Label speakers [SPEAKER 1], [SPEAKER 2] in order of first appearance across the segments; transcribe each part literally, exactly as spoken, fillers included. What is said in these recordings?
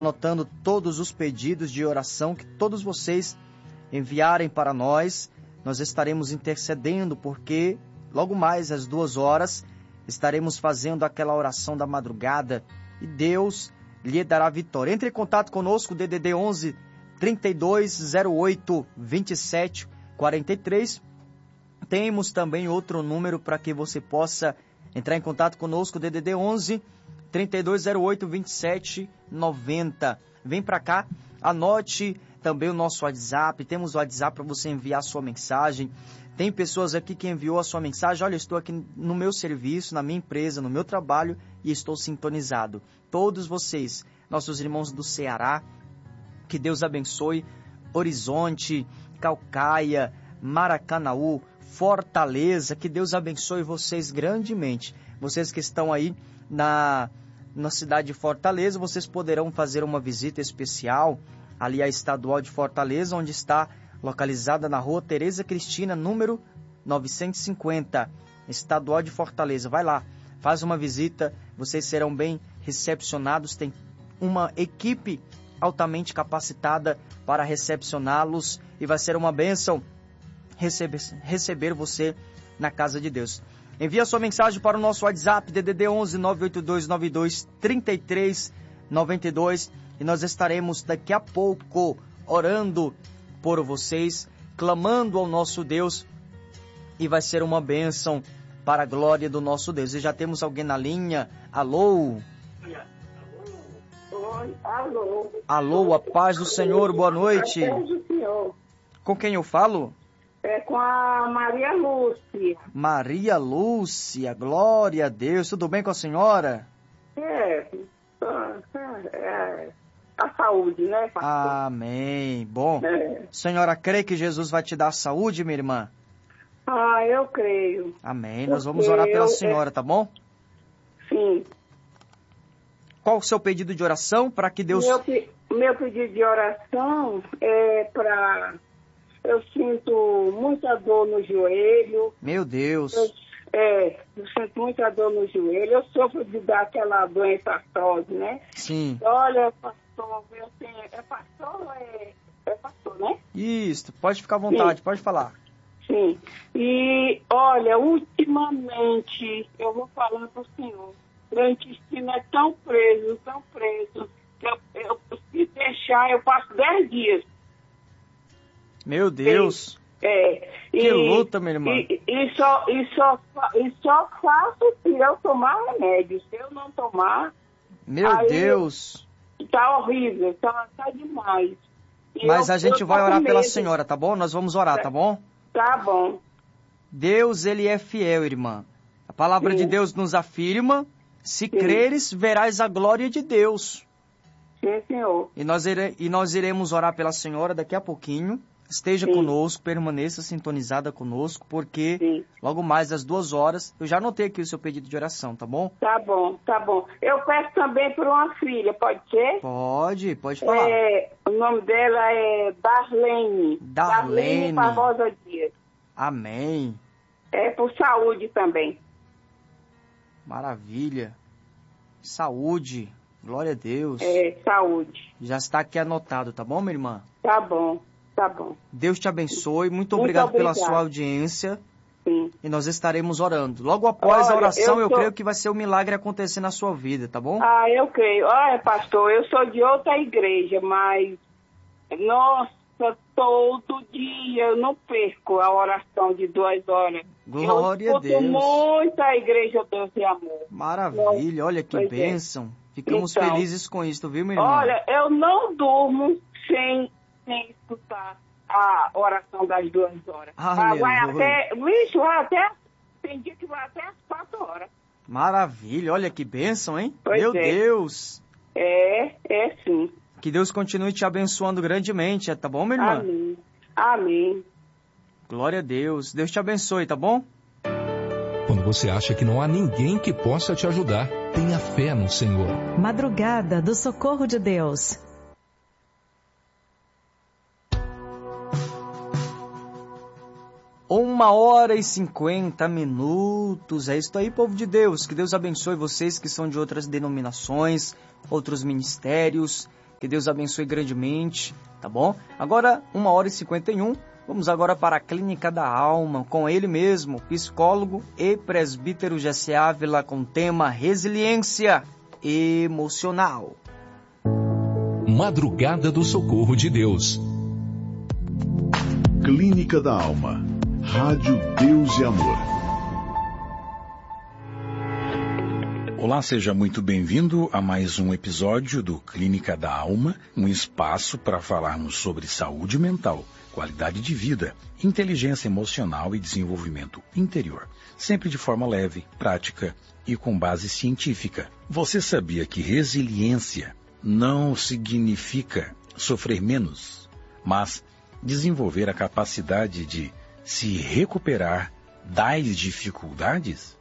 [SPEAKER 1] anotando todos os pedidos de oração que todos vocês enviarem para nós. Nós estaremos intercedendo, porque logo mais às duas horas estaremos fazendo aquela oração da madrugada e Deus lhe dará vitória. Entre em contato conosco, D D D onze, trinta e dois, zero oito, vinte e sete, quarenta e três. Temos também outro número para que você possa entrar em contato conosco, D D D onze, trinta e dois, zero oito, vinte e sete, noventa. Vem para cá, anote também o nosso WhatsApp. Temos o WhatsApp para você enviar a sua mensagem. Tem pessoas aqui que enviou a sua mensagem: olha, eu estou aqui no meu serviço, na minha empresa, no meu trabalho e estou sintonizado. Todos vocês, nossos irmãos do Ceará, que Deus abençoe. Horizonte, Caucaia, Maracanaú, Fortaleza, que Deus abençoe vocês grandemente. Vocês que estão aí na, na cidade de Fortaleza, vocês poderão fazer uma visita especial ali à Estadual de Fortaleza, onde está localizada na rua Tereza Cristina, número novecentos e cinquenta, Estadual de Fortaleza. Vai lá, faz uma visita, vocês serão bem recepcionados. Tem uma equipe altamente capacitada para recepcioná-los e vai ser uma bênção receber, receber você na casa de Deus. Envie a sua mensagem para o nosso WhatsApp, D D D onze, nove oito dois nove dois, três três nove dois, e nós estaremos daqui a pouco orando por vocês, clamando ao nosso Deus, e vai ser uma bênção para a glória do nosso Deus. E já temos alguém na linha. Alô?
[SPEAKER 2] Oi, alô.
[SPEAKER 1] Alô, a paz do Senhor, boa noite.
[SPEAKER 2] A paz do Senhor.
[SPEAKER 1] Com quem eu falo?
[SPEAKER 2] É com a Maria Lúcia.
[SPEAKER 1] Maria Lúcia, glória a Deus. Tudo bem com a senhora?
[SPEAKER 2] É, é a saúde, né, pastor?
[SPEAKER 1] Amém. Bom,
[SPEAKER 2] É.
[SPEAKER 1] senhora crê que Jesus vai te dar saúde, minha irmã?
[SPEAKER 2] Ah, eu creio.
[SPEAKER 1] Amém. Nós
[SPEAKER 2] Porque
[SPEAKER 1] vamos orar pela
[SPEAKER 2] eu-
[SPEAKER 1] senhora, tá bom?
[SPEAKER 2] Sim.
[SPEAKER 1] Qual o seu pedido de oração para que Deus...
[SPEAKER 2] Meu, pe- meu pedido de oração é para... Eu sinto muita dor no joelho.
[SPEAKER 1] Meu Deus.
[SPEAKER 2] Eu, é, eu sinto muita dor no joelho. Eu sofro de dar aquela doença artrose, né?
[SPEAKER 1] Sim.
[SPEAKER 2] Olha, pastor, eu tenho... É pastor ou é... É pastor, né?
[SPEAKER 1] Isso, pode ficar à vontade,
[SPEAKER 2] Sim.
[SPEAKER 1] pode falar.
[SPEAKER 2] Sim. E, olha, ultimamente, eu vou falar para o senhor, meu intestino é tão preso, tão preso, que eu, eu, se deixar, eu passo dez dias.
[SPEAKER 1] Meu Deus.
[SPEAKER 2] É.
[SPEAKER 1] Que luta, minha irmã.
[SPEAKER 2] E, e, só, e, só, fa- e só faço se eu tomar remédio. Se eu não tomar,
[SPEAKER 1] Meu
[SPEAKER 2] aí
[SPEAKER 1] Deus.
[SPEAKER 2] tá horrível, tá, tá demais. E
[SPEAKER 1] Mas
[SPEAKER 2] eu-
[SPEAKER 1] a gente
[SPEAKER 2] eu
[SPEAKER 1] vai
[SPEAKER 2] tô
[SPEAKER 1] orar
[SPEAKER 2] com
[SPEAKER 1] pela
[SPEAKER 2] medo.
[SPEAKER 1] senhora, tá bom? Nós vamos orar, tá bom?
[SPEAKER 2] Tá bom.
[SPEAKER 1] Deus, ele é fiel, irmã. A palavra
[SPEAKER 2] Sim.
[SPEAKER 1] de Deus nos afirma: se
[SPEAKER 2] Sim.
[SPEAKER 1] creres, verás a glória de Deus.
[SPEAKER 2] Sim, senhor.
[SPEAKER 1] E nós, ire, e nós iremos orar pela senhora daqui a pouquinho. Esteja
[SPEAKER 2] Sim.
[SPEAKER 1] conosco, permaneça sintonizada conosco, porque
[SPEAKER 2] Sim.
[SPEAKER 1] logo mais às duas horas, eu já anotei aqui o seu pedido de oração, tá bom?
[SPEAKER 2] Tá bom, tá bom. Eu peço também por uma filha, pode ser?
[SPEAKER 1] Pode, pode falar.
[SPEAKER 2] É, o nome dela é Darlene.
[SPEAKER 1] Darlene.
[SPEAKER 2] Barbosa Dias.
[SPEAKER 1] Amém.
[SPEAKER 2] É por saúde também.
[SPEAKER 1] Maravilha. Saúde. Glória a Deus.
[SPEAKER 2] É, saúde.
[SPEAKER 1] Já está aqui anotado, tá bom, minha irmã?
[SPEAKER 2] Tá bom, tá bom.
[SPEAKER 1] Deus te abençoe. Muito,
[SPEAKER 2] Muito
[SPEAKER 1] obrigado pela
[SPEAKER 2] obrigada.
[SPEAKER 1] sua audiência.
[SPEAKER 2] Sim.
[SPEAKER 1] E nós estaremos orando. Logo após
[SPEAKER 2] Olha,
[SPEAKER 1] a oração, eu,
[SPEAKER 2] eu tô-
[SPEAKER 1] creio que vai ser um milagre acontecer na sua vida, tá bom?
[SPEAKER 2] Ah, eu creio. Olha, pastor, eu sou de outra igreja, mas, nossa, todo dia eu não perco a oração de duas horas.
[SPEAKER 1] Glória
[SPEAKER 2] eu
[SPEAKER 1] a Deus.
[SPEAKER 2] muito a igreja Deus e Amor.
[SPEAKER 1] Maravilha. Olha que
[SPEAKER 2] Pois é.
[SPEAKER 1] bênção. Ficamos
[SPEAKER 2] Então,
[SPEAKER 1] felizes com isso, viu, minha irmã?
[SPEAKER 2] Olha, eu não durmo sem, sem escutar a oração das duas horas. Ah, vai
[SPEAKER 1] Aleluia.
[SPEAKER 2] até, bicho, vai até, tem dia que vai até as quatro horas.
[SPEAKER 1] Maravilha. Olha que bênção, hein?
[SPEAKER 2] Pois
[SPEAKER 1] Meu
[SPEAKER 2] é.
[SPEAKER 1] Deus.
[SPEAKER 2] É, é sim.
[SPEAKER 1] Que Deus continue te abençoando grandemente, tá bom, minha irmã?
[SPEAKER 2] Amém. Amém.
[SPEAKER 1] Glória a Deus. Deus te abençoe, tá bom?
[SPEAKER 3] Quando você acha que não há ninguém que possa te ajudar, tenha fé no Senhor.
[SPEAKER 4] Madrugada do Socorro de Deus.
[SPEAKER 1] Uma hora e cinquenta minutos. É isso aí, povo de Deus. Que Deus abençoe vocês que são de outras denominações, outros ministérios. Que Deus abençoe grandemente, tá bom? Agora, uma hora e cinquenta e um, vamos agora para a Clínica da Alma, com ele mesmo, psicólogo e presbítero Jessé Ávila, com o tema resiliência emocional.
[SPEAKER 3] Madrugada do Socorro de Deus.
[SPEAKER 5] Clínica da Alma. Rádio Deus e Amor.
[SPEAKER 6] Olá, seja muito bem-vindo a mais um episódio do Clínica da Alma, um espaço para falarmos sobre saúde mental, qualidade de vida, inteligência emocional e desenvolvimento interior, sempre de forma leve, prática e com base científica. Você sabia que resiliência não significa sofrer menos, mas desenvolver a capacidade de se recuperar das dificuldades?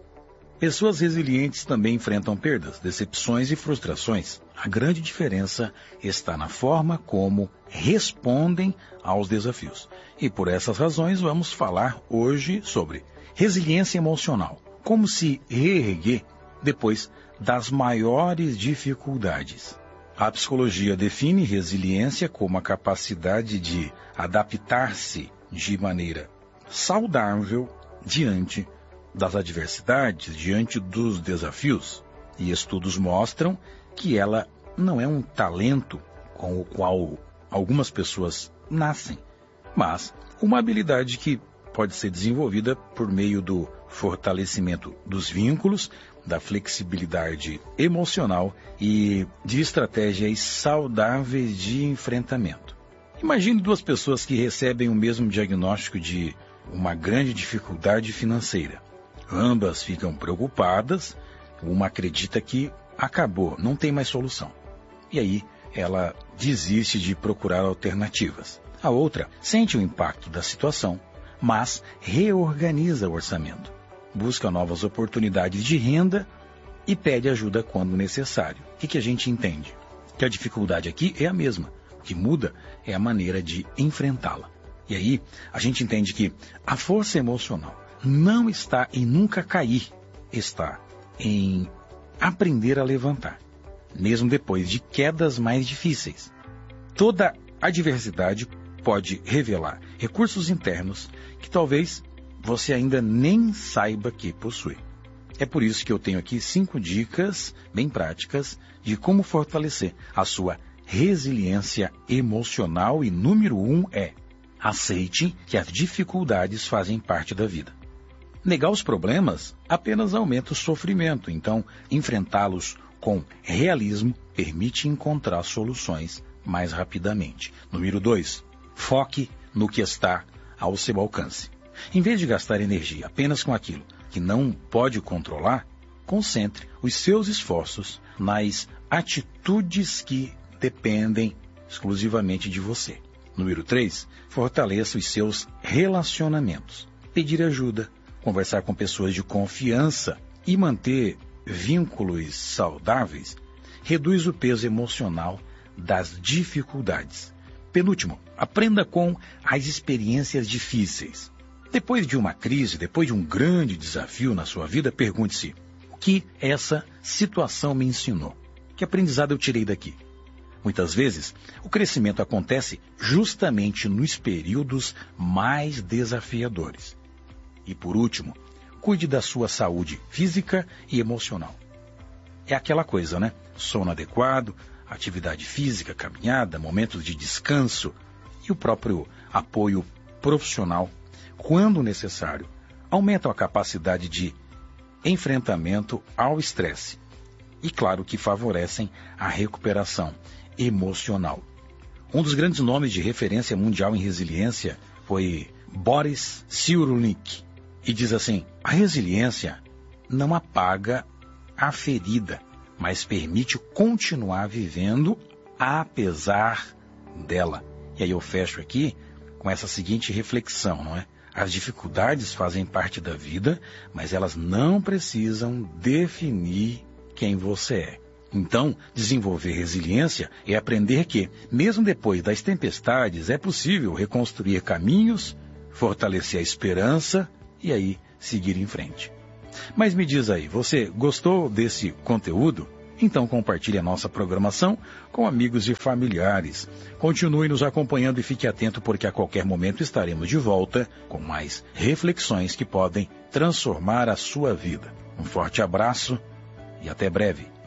[SPEAKER 6] Pessoas resilientes também enfrentam perdas, decepções e frustrações. A grande diferença está na forma como respondem aos desafios. E por essas razões vamos falar hoje sobre resiliência emocional. Como se reerguer depois das maiores dificuldades. A psicologia define resiliência como a capacidade de adaptar-se de maneira saudável diante das adversidades, diante dos desafios. E estudos mostram que ela não é um talento com o qual algumas pessoas nascem, mas uma habilidade que pode ser desenvolvida por meio do fortalecimento dos vínculos, da flexibilidade emocional e de estratégias saudáveis de enfrentamento. Imagine duas pessoas que recebem o mesmo diagnóstico de uma grande dificuldade financeira. Ambas ficam preocupadas, uma acredita que acabou, não tem mais solução. E aí ela desiste de procurar alternativas. A outra sente o impacto da situação, mas reorganiza o orçamento. Busca novas oportunidades de renda e pede ajuda quando necessário. O que, que a gente entende? Que a dificuldade aqui é a mesma. O que muda é a maneira de enfrentá-la. E aí a gente entende que a força emocional não está em nunca cair, está em aprender a levantar, mesmo depois de quedas mais difíceis. Toda adversidade pode revelar recursos internos que talvez você ainda nem saiba que possui. É por isso que eu tenho aqui cinco dicas bem práticas de como fortalecer a sua resiliência emocional. E número um é: aceite que as dificuldades fazem parte da vida. Negar os problemas apenas aumenta o sofrimento, então enfrentá-los com realismo permite encontrar soluções mais rapidamente. Número dois, foque no que está ao seu alcance. Em vez de gastar energia apenas com aquilo que não pode controlar, concentre os seus esforços nas atitudes que dependem exclusivamente de você. Número três, fortaleça os seus relacionamentos. Pedir ajuda, conversar com pessoas de confiança e manter vínculos saudáveis reduz o peso emocional das dificuldades. Penúltimo, aprenda com as experiências difíceis. Depois de uma crise, depois de um grande desafio na sua vida, pergunte-se: o que essa situação me ensinou? Que aprendizado eu tirei daqui? Muitas vezes, o crescimento acontece justamente nos períodos mais desafiadores. E por último, cuide da sua saúde física e emocional. É aquela coisa, né? Sono adequado, atividade física, caminhada, momentos de descanso e o próprio apoio profissional, quando necessário, aumentam a capacidade de enfrentamento ao estresse e, claro, que favorecem a recuperação emocional. Um dos grandes nomes de referência mundial em resiliência foi Boris Cyrulnik, e diz assim: a resiliência não apaga a ferida, mas permite continuar vivendo apesar dela. E aí eu fecho aqui com essa seguinte reflexão, não é? As dificuldades fazem parte da vida, mas elas não precisam definir quem você é. Então, desenvolver resiliência é aprender que, mesmo depois das tempestades, é possível reconstruir caminhos, fortalecer a esperança e aí seguir em frente. Mas me diz aí, você gostou desse conteúdo? Então compartilhe a nossa programação com amigos e familiares. Continue nos acompanhando e fique atento, porque a qualquer momento estaremos de volta com mais reflexões que podem transformar a sua vida. Um forte abraço e até breve.